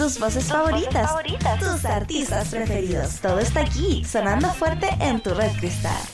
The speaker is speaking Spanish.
tus voces favoritas, tus artistas preferidos. Todo está aquí, sonando fuerte en tu Red Cristal.